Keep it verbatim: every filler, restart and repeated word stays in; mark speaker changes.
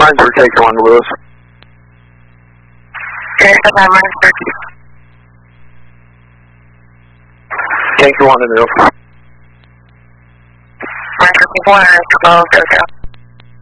Speaker 1: Mines for take one, Lewis.
Speaker 2: Okay, nine Mines for
Speaker 1: Tank one to move.
Speaker 2: Mines for one, twelve, go, go.